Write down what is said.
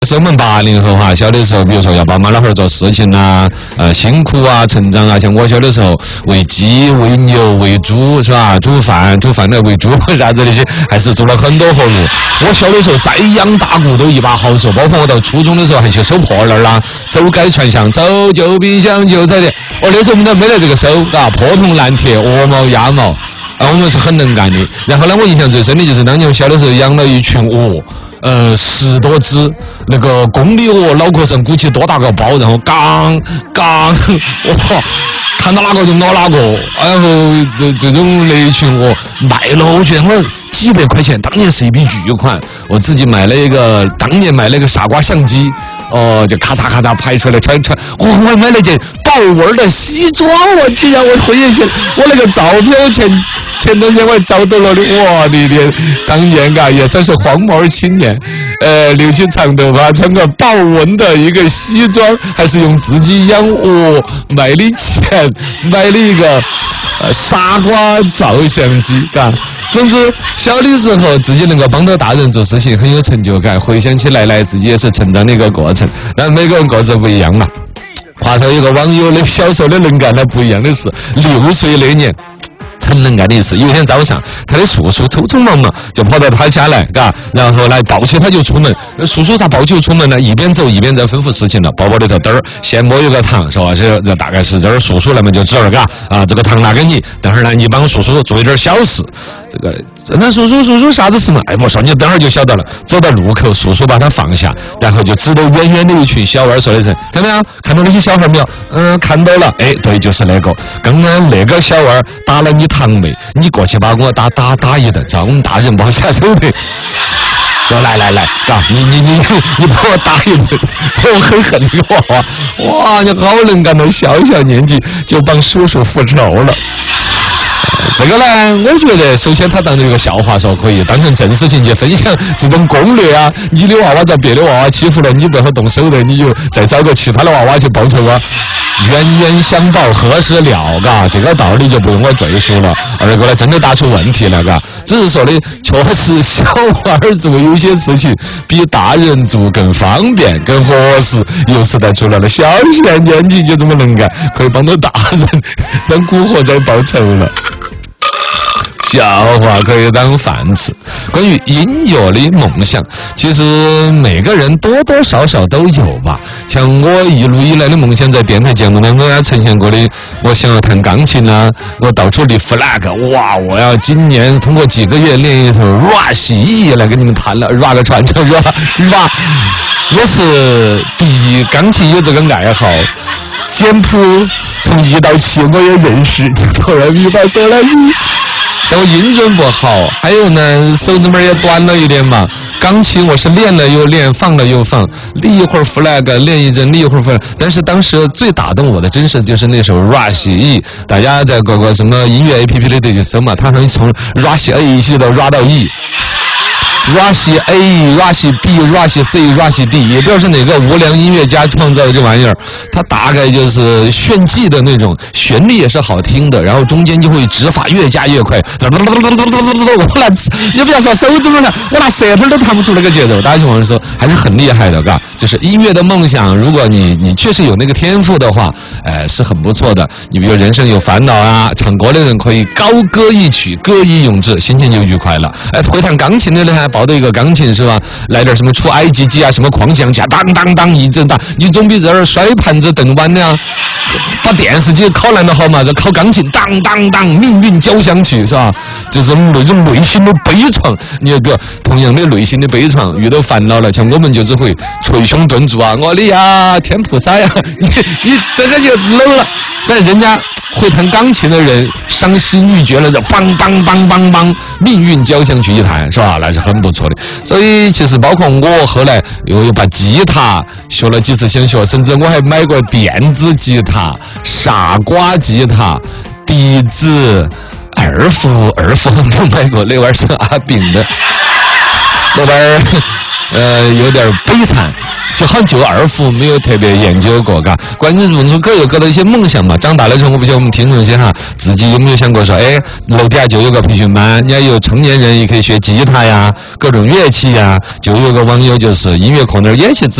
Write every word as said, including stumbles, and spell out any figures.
是我们八零后哈，小的时候，比如说要帮妈老汉儿做事情呐、呃，辛苦啊，成长啊。像我小的时候，喂鸡、喂牛、喂猪，是吧？煮饭、煮饭的喂猪啥子那些，还是做了很多活路。我小的时候栽秧打谷都一把好手，包括我到初中的时候还去收破烂啦，走街串巷，走旧冰箱、旧菜店。我那时候我们都没得这个收，嘎，破铜烂铁、鹅毛、鸭毛，啊，我们是很能干的。然后呢，我印象最深的就是当年我小的时候养了一群鹅。呃，十多只那个公的鹅，脑壳上鼓起多大个包，然后刚刚哇，看到哪个就咬哪个，然后这这种那一群鹅卖了，我觉得我几百块钱，当年是一笔巨款。我自己买了一个，当年买了一个傻瓜相机，哦，就咔嚓咔嚓拍出来穿穿。哇，我还买了件豹纹的西装，我居然我回忆起来，我那个照片前前段时间我还找到了的，哇，你的当年嘎也算是黄毛青年。呃，留起长头发，穿个豹纹的一个西装，还是用自己养鹅卖的钱买了一个呃傻瓜照相机，嘎。总之，小的时候自己能够帮到大人做事情，很有成就感。回想起来来，自己也是成长的一个过程。但每个人各自不一样嘛。话说有个网友的小时候的能干呢不一样的是，六岁那年。很能干的一次，有一天早上，他的叔叔匆匆忙忙就跑到他家来，嘎，然后来抱起他就出门。叔叔咋抱起就出门呢？一边走一边在吩咐事情了。包包里头嘚儿，先摸一个糖，说这这大概是这儿叔叔那么就知道嘎啊，这个糖拿给你，等会儿呢你帮叔叔做一点小事。这个那叔叔叔叔啥子事嘛？哎，我说你等会儿就晓得了。走到路口，叔叔把他放下，然后就指着远远的一群小娃儿说的是：看到没有？看到那些小孩没有？嗯，看到了。哎，对，就是那个。刚刚那个小娃儿打了你堂妹，你过去把我打打打一顿，照我们大人不好下手的。说来来来，嘎，你你你你把我打一顿，我很恨你娃娃。哇，你好能干，到小小年纪就帮叔叔复仇了。这个呢，我觉得首先他当成一个笑话说可以，当成正事情去分享这种攻略啊。你的娃娃遭别的娃娃欺负了，你不好动手的，你就再找个其他的娃娃去报仇啊。冤冤相报何时了，嘎，这个道理就不用我赘述了。二个呢，真的打出问题了，嘎，只是说的确实小娃儿做有些事情比大人做更方便、更合适。由此带出来了，小小年纪就这么能干，可以帮到大人当古惑仔报仇了。笑话可以当饭吃。关于音乐的梦想，其实每个人多多少少都有吧。像我一路以来的梦想，在电台节目当中也呈现过的，我想要弹钢琴啊，我到处立 flag， 哇，我要今年通过几个月练一头 rush 一来给你们弹了 rap 个传承 rap rap， 也是第一，钢琴有这个爱好。简谱从一到七我也认识，哆来咪发嗦来咪。但我音准不好，还有呢，手指门也短了一点嘛。钢琴我是练了又练，放了又放，立一会儿 flag， 练一阵，立一会儿 flag。但是当时最打动我的，真是就是那首 Rush E， 大家在各个什么音乐 A P P 里头去搜嘛，它能从 Rush A 一直到 Rush 到 E。Rush A、Rush B、Rush C、Rush D， 也不知道是哪个无良音乐家创造的这玩意儿。它大概就是炫技的那种，旋律也是好听的，然后中间就会指法越加越快。我拿，你不要说手指头了，我拿舌头都弹不出那个节奏。大家就往说还是很厉害的，嘎。就是音乐的梦想，如果你你确实有那个天赋的话，哎、呃，是很不错的。你比如人生有烦恼啊，唱歌的人可以高歌一曲，歌以咏志，心情就愉快了。哎，会弹钢琴的人还抱着一个钢琴是吧？来点什么出埃及记啊，什么狂想曲啊，当当当一阵打，你总比这儿摔盘子蹬碗的啊，把电视机烤烂了好嘛？这烤钢琴，当当当，命运交响曲是吧？这种那种内心的悲怆，你比如同样的内心的悲怆，遇到烦恼了，像我们就只会捶胸顿足啊，我的呀，天菩萨呀，你你这个就 low 了。但人家会弹钢琴的人伤心欲绝了，就梆梆梆梆梆，命运交响曲一弹是吧？那是很不错的。所以其实包括我后来又又把吉他学了几次想学，甚至我还买过电子吉他、傻瓜吉他、笛子、二胡，二胡没有买过，那玩意儿是阿炳的，那玩意儿呃有点悲惨。 就好像就二胡没有特别研究过，嘎。关键问出各有各的一些梦想嘛。长大了之后，我不晓得我们听众些哈，自己有没有想过说，哎，楼底下就有个培训班，人家有成年人也可以学吉他呀，各种乐器呀。就有个网友就是音乐课那儿也去。